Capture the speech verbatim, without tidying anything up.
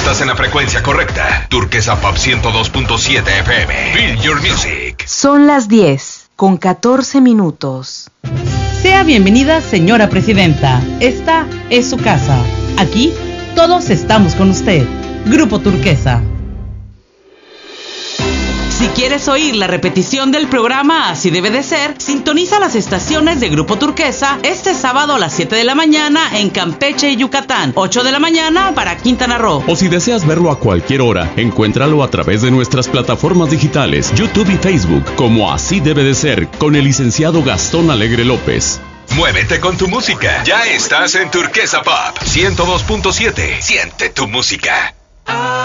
Estás en la frecuencia correcta. Turquesa Pop ciento dos punto siete F M. Feel your music. Son las diez con catorce minutos. Sea bienvenida, señora presidenta. Esta es su casa. Aquí todos estamos con usted. Grupo Turquesa. Si quieres oír la repetición del programa Así Debe de Ser, sintoniza las estaciones de Grupo Turquesa este sábado a las siete de la mañana en Campeche y Yucatán, ocho de la mañana para Quintana Roo. O si deseas verlo a cualquier hora, encuéntralo a través de nuestras plataformas digitales, YouTube y Facebook, como Así Debe de Ser, con el licenciado Gastón Alegre López. Muévete con tu música. Ya estás en Turquesa Pop ciento dos punto siete. Siente tu música.